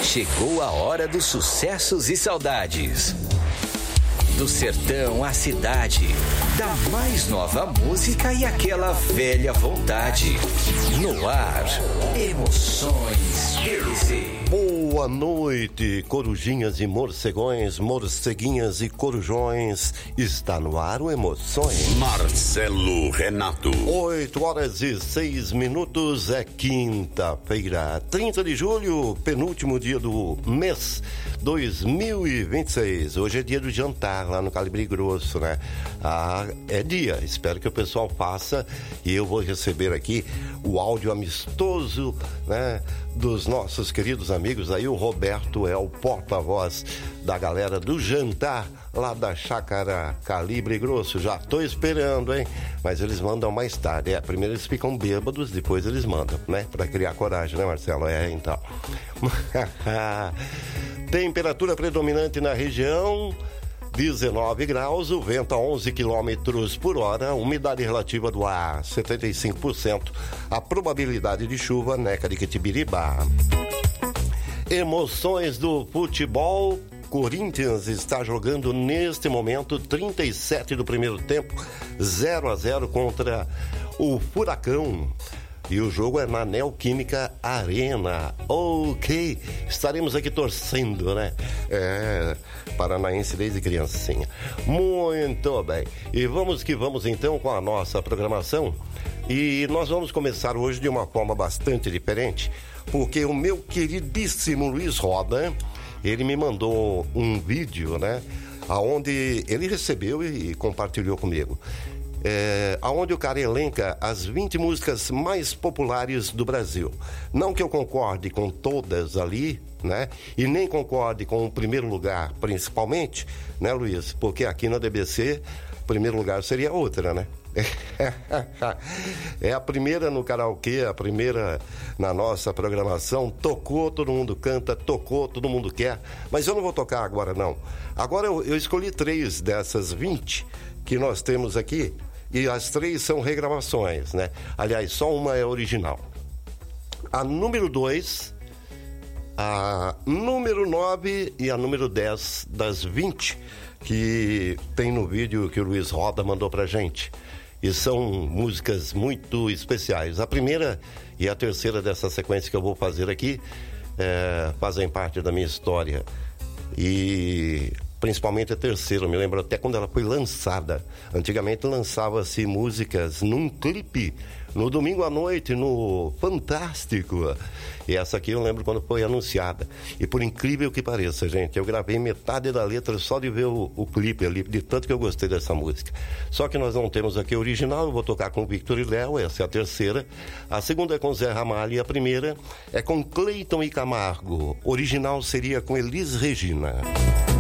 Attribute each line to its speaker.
Speaker 1: Chegou a hora dos sucessos e saudades. Do sertão à cidade, da mais nova música e aquela velha vontade. No ar, Emoções PZ.
Speaker 2: Boa noite, corujinhas e morcegões, morceguinhas e corujões. Está no ar o Emoções.
Speaker 3: Marcelo Renato.
Speaker 2: 8h06, é quinta-feira, 30 de julho, penúltimo dia do mês 2026. Hoje é dia do jantar lá no Calibre Grosso, né? É dia, espero que o pessoal faça e eu vou receber aqui o áudio amistoso, né, dos nossos queridos amigos aí. O Roberto é o porta-voz da galera do jantar lá da Chácara Calibre Grosso. Já tô esperando, hein? Mas eles mandam mais tarde. Primeiro eles ficam bêbados, depois eles mandam, né? Pra criar coragem, né, Marcelo? Então. Temperatura predominante na região, 19 graus, o vento a 11 quilômetros por hora, umidade relativa do ar, 75%, a probabilidade de chuva, Neca de Quitibiribá. Emoções do futebol, Corinthians está jogando neste momento 37 do primeiro tempo, 0-0 contra o Furacão. E o jogo é na Neoquímica Arena. Ok, estaremos aqui torcendo, né? Paranaense desde criancinha. Muito bem. E vamos que vamos então com a nossa programação. E nós vamos começar hoje de uma forma bastante diferente, porque o meu queridíssimo Luiz Roda, ele me mandou um vídeo, né? Aonde ele recebeu e compartilhou comigo. Onde o cara elenca as 20 músicas mais populares do Brasil. Não que eu concorde com todas ali, né? E nem concorde com o primeiro lugar, principalmente, né, Luiz? Porque aqui na DBC, o primeiro lugar seria outra, né? É a primeira no karaokê, a primeira na nossa programação. Tocou, todo mundo canta, tocou, todo mundo quer. Mas eu não vou tocar agora, não. Agora eu escolhi 3 dessas 20 que nós temos aqui. E as 3 são regravações, né? Aliás, só uma é original. A número 2, a número 9 e a número 10 das 20 que tem no vídeo que o Luiz Roda mandou pra gente. E são músicas muito especiais. A primeira e a terceira dessa sequência que eu vou fazer aqui fazem parte da minha história. E principalmente a terceira, eu me lembro até quando ela foi lançada. Antigamente lançava-se músicas num clipe, no domingo à noite, no Fantástico. E essa aqui eu lembro quando foi anunciada. E por incrível que pareça, gente, eu gravei metade da letra só de ver o clipe ali, de tanto que eu gostei dessa música. Só que nós não temos aqui a original, eu vou tocar com o Victor e Léo, essa é a terceira. A segunda é com Zé Ramalho e a primeira é com Cleiton e Camargo. Original seria com Elis Regina.